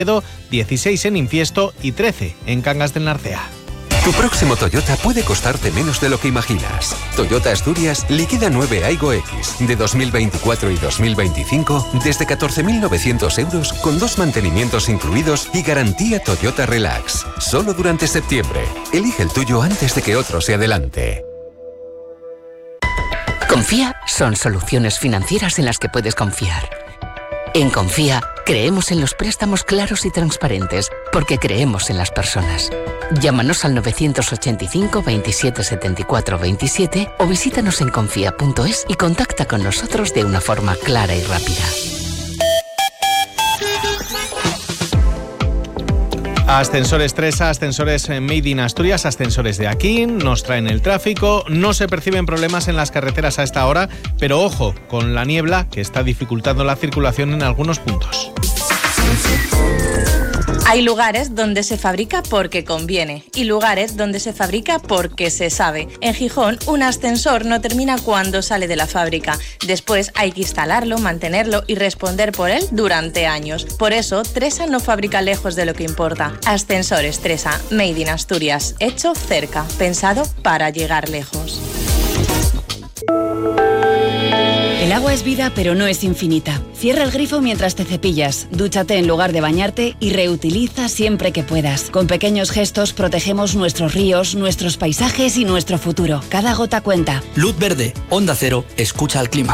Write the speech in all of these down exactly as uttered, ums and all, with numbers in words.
dieciséis en Infiesto y trece en Cangas del Narcea. Tu próximo Toyota puede costarte menos de lo que imaginas. Toyota Asturias liquida nueve Aygo X de dos mil veinticuatro y dos mil veinticinco desde catorce mil novecientos euros con dos mantenimientos incluidos y garantía Toyota Relax. Solo durante septiembre. Elige el tuyo antes de que otro se adelante. Confía son soluciones financieras en las que puedes confiar. En Confía, creemos en los préstamos claros y transparentes, porque creemos en las personas. Llámanos al novecientos ochenta y cinco, veintisiete, setenta y cuatro, veintisiete o visítanos en confía punto es y contacta con nosotros de una forma clara y rápida. Ascensores Tresa, ascensores Made in Asturias, ascensores de aquí, nos traen el tráfico, no se perciben problemas en las carreteras a esta hora, pero ojo con la niebla que está dificultando la circulación en algunos puntos. Hay lugares donde se fabrica porque conviene y lugares donde se fabrica porque se sabe. En Gijón, un ascensor no termina cuando sale de la fábrica. Después hay que instalarlo, mantenerlo y responder por él durante años. Por eso, Tresa no fabrica lejos de lo que importa. Ascensores Tresa, Made in Asturias, hecho cerca, pensado para llegar lejos. El agua es vida, pero no es infinita. Cierra el grifo mientras te cepillas, dúchate en lugar de bañarte y reutiliza siempre que puedas. Con pequeños gestos protegemos nuestros ríos, nuestros paisajes y nuestro futuro. Cada gota cuenta. Luz verde, Onda Cero, escucha al clima.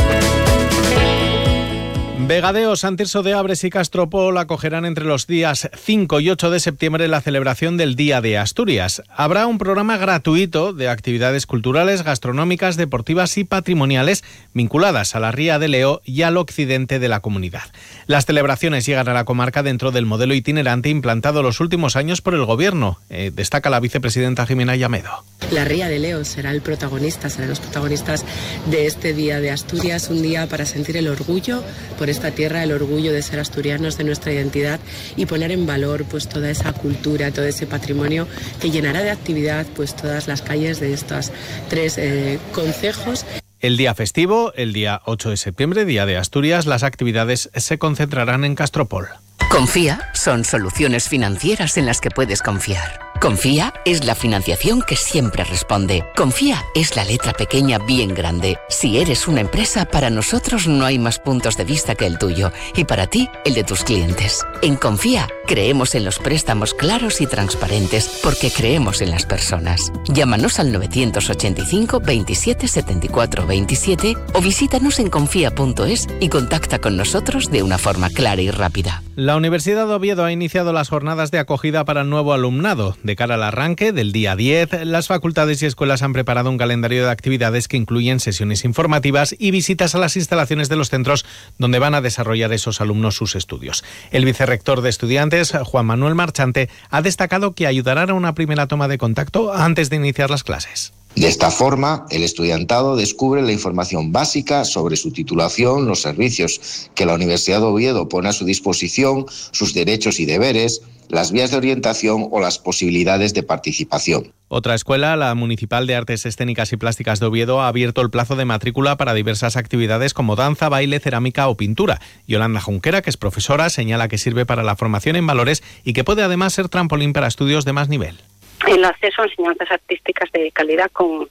Vegadeo, Sant Tirso de Abres y Castropol acogerán entre los días cinco y ocho de septiembre la celebración del Día de Asturias. Habrá un programa gratuito de actividades culturales, gastronómicas, deportivas y patrimoniales vinculadas a la Ría de Leo y al occidente de la comunidad. Las celebraciones llegan a la comarca dentro del modelo itinerante implantado los últimos años por el Gobierno, eh, destaca la vicepresidenta Jimena Llamedo. La Ría de Leo será el protagonista, serán los protagonistas de este Día de Asturias, un día para sentir el orgullo por esta tierra, el orgullo de ser asturianos, de nuestra identidad y poner en valor pues toda esa cultura, todo ese patrimonio que llenará de actividad pues todas las calles de estos tres eh, concejos. El día festivo, el día ocho de septiembre, Día de Asturias, las actividades se concentrarán en Castropol. Confía son soluciones financieras en las que puedes confiar. Confía es la financiación que siempre responde. Confía es la letra pequeña bien grande. Si eres una empresa, para nosotros no hay más puntos de vista que el tuyo y para ti, el de tus clientes. En Confía creemos en los préstamos claros y transparentes porque creemos en las personas. Llámanos al novecientos ochenta y cinco, veintisiete, setenta y cuatro, veintisiete o visítanos en confía punto es y contacta con nosotros de una forma clara y rápida. La Universidad de Oviedo ha iniciado las jornadas de acogida para el nuevo alumnado. De cara al arranque del día diez, las facultades y escuelas han preparado un calendario de actividades que incluyen sesiones informativas y visitas a las instalaciones de los centros donde van a desarrollar esos alumnos sus estudios. El vicerrector de estudiantes, Juan Manuel Marchante, ha destacado que ayudarán a una primera toma de contacto antes de iniciar las clases. De esta forma, el estudiantado descubre la información básica sobre su titulación, los servicios que la Universidad de Oviedo pone a su disposición, sus derechos y deberes, las vías de orientación o las posibilidades de participación. Otra escuela, la Municipal de Artes Escénicas y Plásticas de Oviedo, ha abierto el plazo de matrícula para diversas actividades como danza, baile, cerámica o pintura. Yolanda Junquera, que es profesora, señala que sirve para la formación en valores y que puede además ser trampolín para estudios de más nivel. El acceso a enseñanzas artísticas de calidad con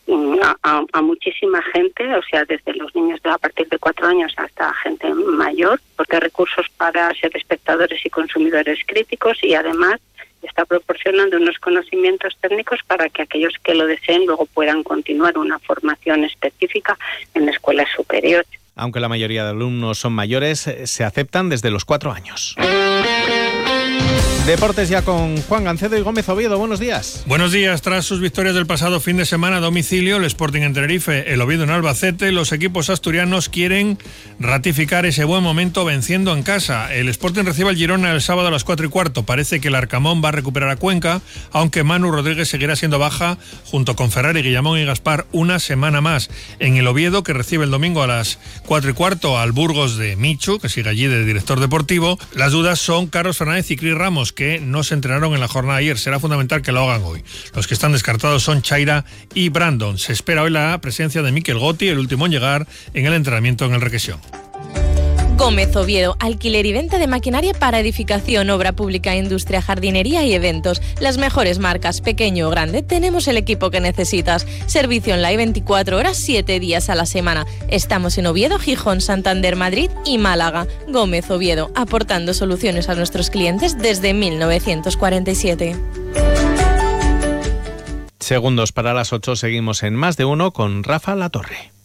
a, a, a muchísima gente, o sea, desde los niños de a partir de cuatro años hasta gente mayor, porque hay recursos para ser espectadores y consumidores críticos y además está proporcionando unos conocimientos técnicos para que aquellos que lo deseen luego puedan continuar una formación específica en la escuela superior. Aunque la mayoría de alumnos son mayores, se aceptan desde los cuatro años. Deportes ya con Juan Gancedo y Gómez Oviedo. Buenos días. Buenos días. Tras sus victorias del pasado fin de semana a domicilio, el Sporting en Tenerife, el Oviedo en Albacete, los equipos asturianos quieren ratificar ese buen momento venciendo en casa. El Sporting recibe al Girona el sábado a las cuatro y cuarto. Parece que el Arcamón va a recuperar a Cuenca, aunque Manu Rodríguez seguirá siendo baja junto con Ferrari, Guillamón y Gaspar una semana más. En el Oviedo, que recibe el domingo a las cuatro y cuarto al Burgos de Michu, que sigue allí de director deportivo, las dudas son Carlos Fernández y Cris Ramos, que no se entrenaron en la jornada de ayer. Será fundamental que lo hagan hoy. Los que están descartados son Chaira y Brandon. Se espera hoy la presencia de Mikel Gotti, el último en llegar, en el entrenamiento en el Requesión. Gómez Oviedo, alquiler y venta de maquinaria para edificación, obra pública, industria, jardinería y eventos. Las mejores marcas, pequeño o grande, tenemos el equipo que necesitas. Servicio online veinticuatro horas, siete días a la semana. Estamos en Oviedo, Gijón, Santander, Madrid y Málaga. Gómez Oviedo, aportando soluciones a nuestros clientes desde mil novecientos cuarenta y siete. Segundos para las ocho, seguimos en Más de Uno con Rafa Latorre.